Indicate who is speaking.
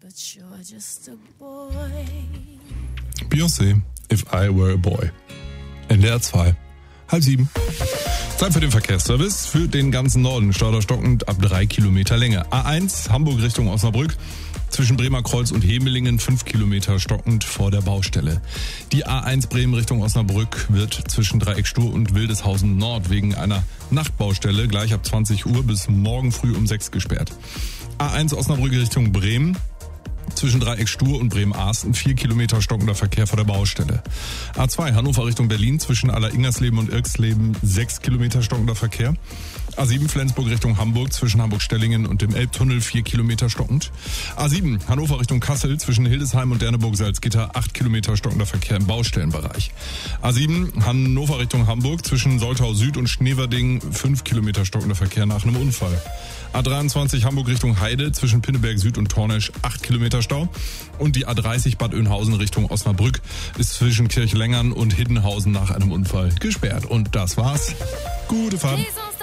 Speaker 1: Beyoncé, If I Were a Boy. NDR 2, 6:30. Zeit für den Verkehrsservice für den ganzen Norden. Stauderstockend ab 3 Kilometer Länge. A1 Hamburg Richtung Osnabrück. Zwischen Bremer Kreuz und Hemelingen 5 Kilometer stockend vor der Baustelle. Die A1 Bremen Richtung Osnabrück wird zwischen Dreieck Stur und Wildeshausen Nord wegen einer Nachtbaustelle gleich ab 20 Uhr bis morgen früh um 6 gesperrt. A1 Osnabrück Richtung Bremen. Zwischen Dreieck Stur und Bremen-Arsten 4 Kilometer stockender Verkehr vor der Baustelle. A2 Hannover Richtung Berlin zwischen Aller-Ingersleben und Irksleben 6 Kilometer stockender Verkehr. A7 Flensburg Richtung Hamburg zwischen Hamburg-Stellingen und dem Elbtunnel 4 Kilometer stockend. A7 Hannover Richtung Kassel zwischen Hildesheim und Derneburg-Salzgitter 8 Kilometer stockender Verkehr im Baustellenbereich. A7 Hannover Richtung Hamburg zwischen Soltau Süd und Schneverding 5 Kilometer stockender Verkehr nach einem Unfall. A23 Hamburg Richtung Heide zwischen Pinneberg Süd und Tornesch 8 Kilometer Stau. Und die A30 Bad Oeynhausen Richtung Osnabrück ist zwischen Kirchlengern und Hiddenhausen nach einem Unfall gesperrt. Und das war's. Gute Fahrt.